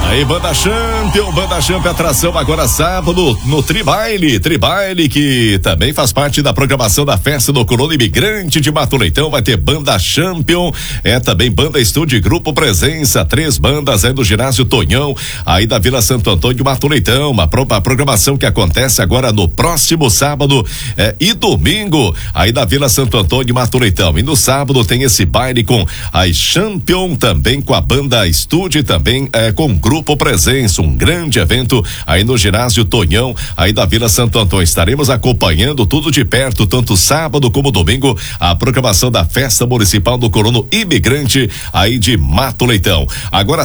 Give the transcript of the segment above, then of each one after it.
Aí, Banda Champion, atração agora sábado no Tribaile que também faz parte da programação da festa do Colono Imigrante de Mato Leitão. Vai ter Banda Champion, também Banda Estúdio e Grupo Presença, 3 bandas do ginásio Tonhão, aí da Vila Santo Antônio, Mato Leitão. Uma programação que acontece agora no próximo sábado e domingo, aí da Vila Santo Antônio, Mato Leitão. E no sábado tem esse baile com a Champion, também com a Banda Estúdio e também com Grupo Presença, um grande evento aí no ginásio Tonhão, aí da Vila Santo Antônio. Estaremos acompanhando tudo de perto, tanto sábado como domingo, a programação da festa municipal do Colono Imigrante aí de Mato Leitão. Agora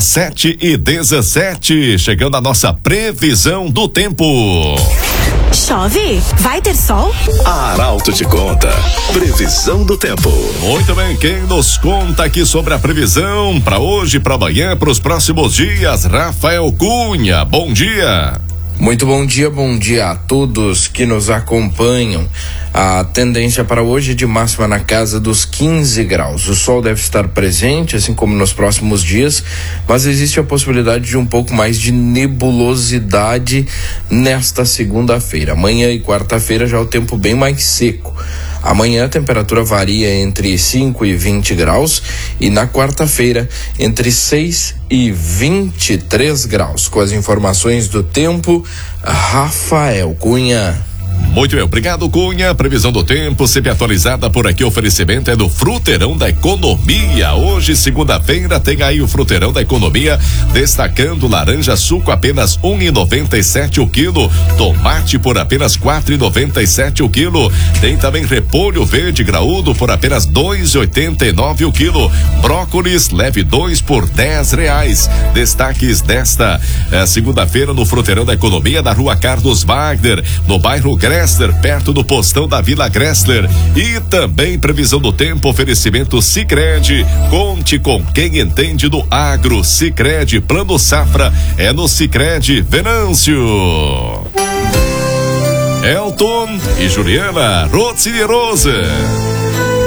7h17, chegando a nossa previsão do tempo. Chove? Vai ter sol? A Arauto te conta. Previsão do tempo. Muito bem, quem nos conta aqui sobre a previsão para hoje, para amanhã, para os próximos dias, Rafael Cunha. Bom dia. Muito bom dia a todos que nos acompanham. A tendência para hoje é de máxima na casa dos 15 graus. O sol deve estar presente, assim como nos próximos dias, mas existe a possibilidade de um pouco mais de nebulosidade nesta segunda-feira. Amanhã e quarta-feira já é o tempo bem mais seco. Amanhã a temperatura varia entre 5 e 20 graus e na quarta-feira entre 6 e 23 graus. Com as informações do tempo, Rafael Cunha. Muito bem, obrigado, Cunha. Previsão do tempo sempre atualizada por aqui. O oferecimento é do Fruteirão da Economia. Hoje, segunda-feira, tem aí o Fruteirão da Economia, destacando laranja suco apenas R$1,97 o quilo, tomate por apenas R$4,97 o quilo. Tem também repolho verde graúdo por apenas R$2,89 o quilo. Brócolis leve 2 por R$10. Destaques desta segunda-feira no Fruteirão da Economia, na Rua Carlos Wagner, no bairro Gressler, perto do postão da Vila Gressler. E também previsão do tempo, oferecimento Sicredi. Conte com quem entende do agro. Sicredi, Plano Safra é no Sicredi. Venâncio, Elton e Juliana Rotsirosa.